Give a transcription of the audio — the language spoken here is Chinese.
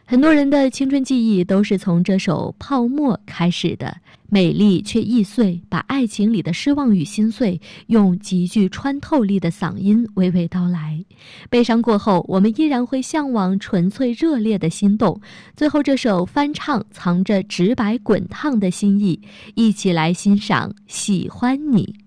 很多人的青春记忆都是从这首《泡沫》开始的，美丽却易碎，把爱情里的失望与心碎用极具穿透力的嗓音娓娓道来。悲伤过后，我们依然会向往纯粹热烈的心动。最后这首翻唱藏着直白滚烫的心意，一起来欣赏《喜欢你》。